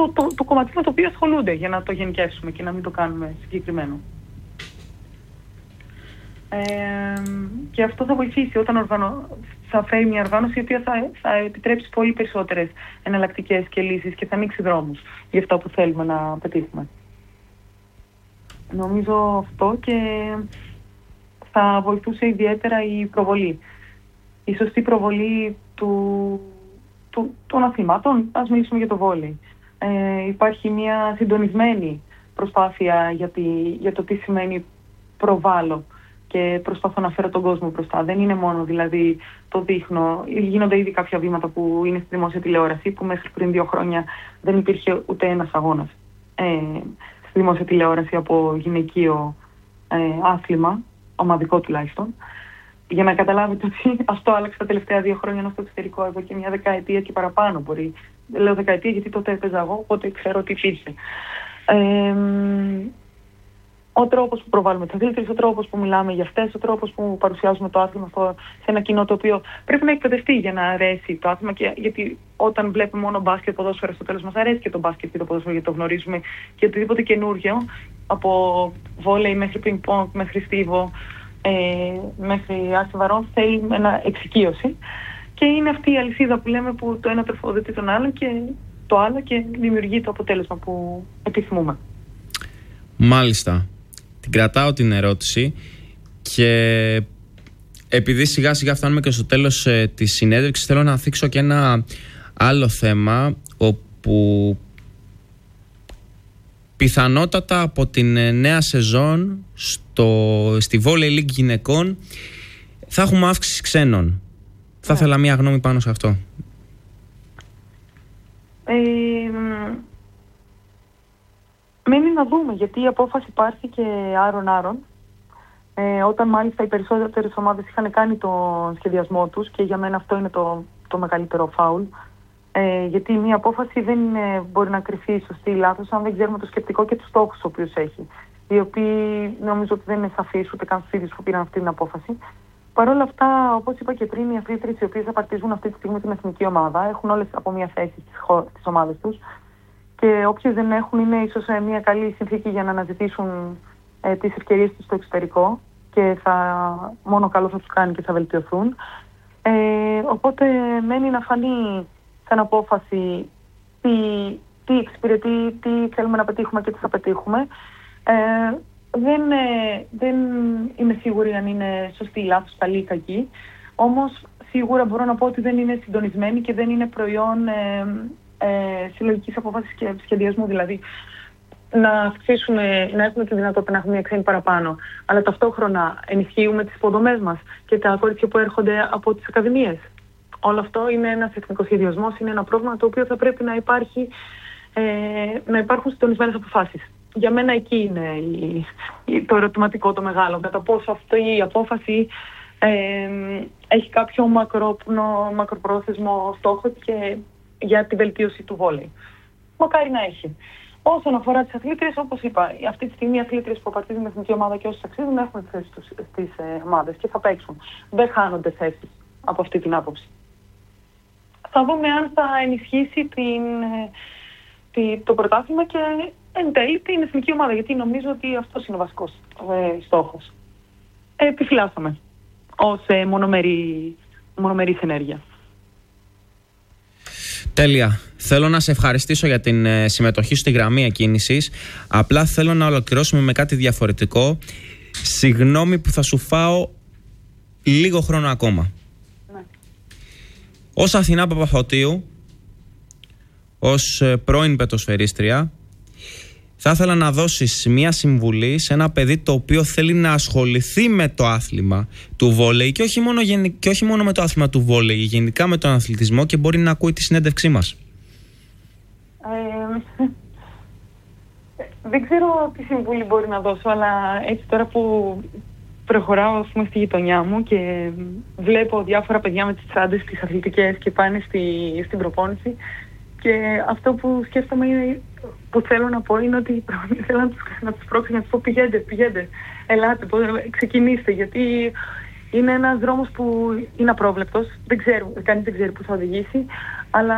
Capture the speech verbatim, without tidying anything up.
το, το, το κομμάτι με το οποίο ασχολούνται, για να το γενικεύσουμε και να μην το κάνουμε συγκεκριμένο. Ε, και αυτό θα βοηθήσει όταν οργανω... θα φέρει μια οργάνωση η οποία θα, θα επιτρέψει πολύ περισσότερες εναλλακτικές και λύσεις και θα ανοίξει δρόμους για αυτά που θέλουμε να πετύχουμε. Νομίζω αυτό, και θα βοηθούσε ιδιαίτερα η προβολή. Η σωστή προβολή του, του, των αθλημάτων. Ας μιλήσουμε για το βόλεϊ. Ε, υπάρχει μια συντονισμένη προσπάθεια για, τη, για το τι σημαίνει προβάλλω και προσπαθώ να φέρω τον κόσμο μπροστά. Δεν είναι μόνο δηλαδή το δείχνω. Γίνονται ήδη κάποια βήματα που είναι στη δημόσια τηλεόραση, που μέχρι πριν δύο χρόνια δεν υπήρχε ούτε ένας αγώνας ε, στη δημόσια τηλεόραση από γυναικείο ε, άθλημα, ομαδικό τουλάχιστον. Για να καταλάβετε ότι αυτό άλλαξε τα τελευταία δύο χρόνια, ενώ στο εξωτερικό εδώ και μια δεκαετία και παραπάνω μπορεί. Λέω δεκαετία γιατί τότε έπαιζα εγώ, οπότε ξέρω ότι υπήρχε. Ε, ο τρόπος που προβάλλουμε τις αθλήτριες, ο τρόπος που μιλάμε για αυτές, ο τρόπος που παρουσιάζουμε το άθλημα αυτό σε ένα κοινό το οποίο πρέπει να εκπαιδευτεί για να αρέσει το άθλημα. Και γιατί όταν βλέπουμε μόνο μπάσκετ, ποδόσφαιρο, στο τέλος μας αρέσει και το μπάσκετ και το ποδόσφαιρο, γιατί το γνωρίζουμε, και οτιδήποτε καινούργιο, από βόλεϊ μέχρι πινκ-πονγκ, μέχρι στίβο, ε, μέχρι άση βαρών, θέλει ένα εξοικείωση. Και είναι αυτή η αλυσίδα που λέμε, που το ένα τροφοδοτεί τον άλλο και το άλλο και δημιουργεί το αποτέλεσμα που επιθυμούμε. Μάλιστα. Την κρατάω την ερώτηση, και επειδή σιγά σιγά φτάνουμε και στο τέλος ε, της συνέντευξης, θέλω να θίξω και ένα άλλο θέμα, όπου πιθανότατα από την ε, νέα σεζόν στο, στη Volley League γυναικών θα έχουμε αύξηση ξένων. Yeah. Θα ήθελα μία γνώμη πάνω σε αυτό. Ε, μένει να δούμε, γιατί η απόφαση υπάρχει και άρον-άρον. Ε, όταν μάλιστα οι περισσότερες ομάδες είχαν κάνει τον σχεδιασμό τους, και για μένα αυτό είναι το, το μεγαλύτερο φάουλ. Ε, γιατί μια απόφαση δεν είναι, μπορεί να κρυφεί σωστή ή λάθος, αν δεν ξέρουμε το σκεπτικό και τους στόχους ο οποίος έχει. Οι οποίοι νομίζω ότι δεν είναι σαφείς ούτε καν στους ίδιους που πήραν αυτή την απόφαση. Παρ' όλα αυτά, όπως είπα και πριν, οι αθλήτριες οι οποίες απαρτίζουν αυτή τη στιγμή την εθνική ομάδα έχουν όλες από μια θέση στις ομάδες τους. Και όποιες δεν έχουν, είναι ίσως μια καλή συνθήκη για να αναζητήσουν ε, τις ευκαιρίες τους στο εξωτερικό, και θα, μόνο καλό θα τους κάνει και θα βελτιωθούν. Ε, οπότε μένει να φανεί σαν απόφαση τι, τι εξυπηρετεί, τι θέλουμε να πετύχουμε και τι θα πετύχουμε. Ε, δεν, ε, δεν είμαι σίγουρη αν είναι σωστή ή λάθος, καλή ή κακή. Όμως σίγουρα μπορώ να πω ότι δεν είναι συντονισμένη και δεν είναι προϊόν ε, ε, συλλογικής απόφασης και σχεδιασμού. Δηλαδή να αυξήσουν, να έχουμε τη δυνατότητα να έχουμε μια ξένη παραπάνω, αλλά ταυτόχρονα ενισχύουμε τις υποδομές μας και τα κορίτσια που έρχονται από τις ακαδημίες. Όλο αυτό είναι ένας εθνικός σχεδιασμός, είναι ένα πρόβλημα το οποίο θα πρέπει να υπάρχει, ε, να υπάρχουν συντονισμένες αποφάσεις. Για μένα εκεί είναι η, η, το ερωτηματικό το μεγάλο, κατά πόσο αυτή η απόφαση ε, έχει κάποιο μακρόπνο, μακροπρόθεσμο στόχο και για τη βελτίωση του βόλεϊ. Μακάρι να έχει. Όσον αφορά τις αθλήτριες, όπως είπα, αυτή τη στιγμή οι αθλήτριες που απαρτίζουν την εθνική ομάδα και όσες αξίζουν έχουν θέσεις στις ε, ομάδες και θα παίξουν. Δεν χάνονται θέσεις από αυτή την άποψη. Θα δούμε αν θα ενισχύσει την, τη, το πρωτάθλημα και εν τέλει την εθνική ομάδα, γιατί νομίζω ότι αυτός είναι ο βασικός ε, στόχος. Ε, επιφυλάσσομαι ως ε, μονομερή, μονομερής ενέργεια. Τέλεια. Θέλω να σε ευχαριστήσω για την ε, συμμετοχή στη γραμμή εκκίνησης. Απλά θέλω να ολοκληρώσουμε με κάτι διαφορετικό. Συγγνώμη που θα σου φάω λίγο χρόνο ακόμα. Ναι. Ως Αθηνά Παπαφωτίου, ως ε, πρώην πετοσφαιρίστρια, θα ήθελα να δώσεις μια συμβουλή σε ένα παιδί το οποίο θέλει να ασχοληθεί με το άθλημα του βόλεϊ, και όχι μόνο, και όχι μόνο με το άθλημα του βόλεϊ, γενικά με τον αθλητισμό, και μπορεί να ακούει τη συνέντευξή μας. Ε, δεν ξέρω τι συμβουλή μπορεί να δώσω, αλλά έτσι τώρα που προχωράω, ας πούμε, στη γειτονιά μου και βλέπω διάφορα παιδιά με τις τσάντες στις αθλητικές και πάνε στη, στην προπόνηση, και αυτό που σκέφτομαι είναι, που θέλω να πω είναι ότι θέλω να τους, να τους πρόξω, να τους πω πηγαίνετε, πηγαίνετε, ελάτε, ξεκινήστε, γιατί είναι ένας δρόμος που είναι απρόβλεπτος, δεν ξέρω, κανείς δεν ξέρει που θα οδηγήσει, αλλά